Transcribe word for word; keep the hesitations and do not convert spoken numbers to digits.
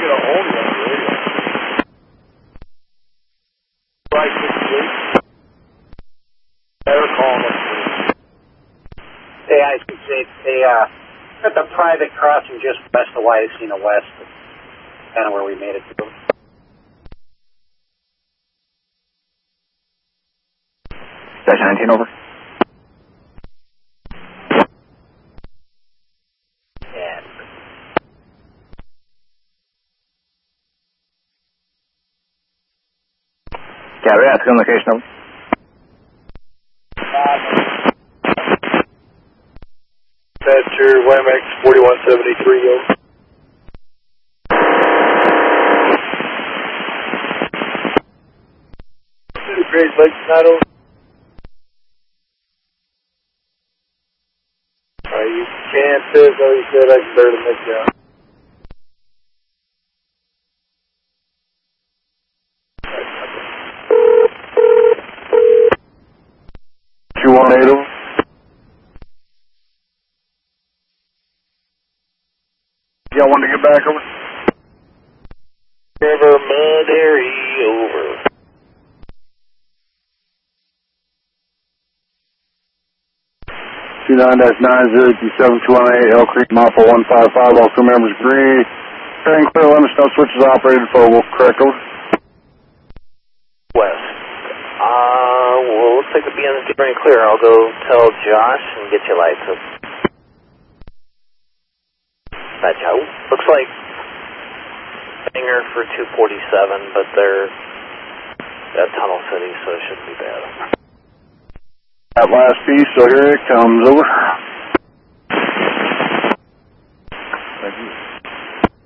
get a hold of you on the radio. Right, fifty-eight. Better call them. Hey, I should say, they, uh, at the private crossing just west of Wyacina West, kind of where we made it to. Dash nineteen, over. Yeah. Gary, ask on location, over. That's your W M X forty-one seventy-three, over. Great Lakes, not over. Alright, you can't say as though you said I can barely make you out. two one eight, over. Y'all want to get back, over? River Mud area, over. two nine nine zero two seven two one eight, Elk Creek, Mile four one five five, all crew members agree. Hearing clear, let us know switches operated, Fogle, correct, over? West. Uh, well, looks like the B N is getting clear. I'll go tell Josh and get your lights up. That Joe. Looks like Finger for two forty-seven, but they're at Tunnel City, so it shouldn't be bad. That last piece, so here it comes, over. Thank you.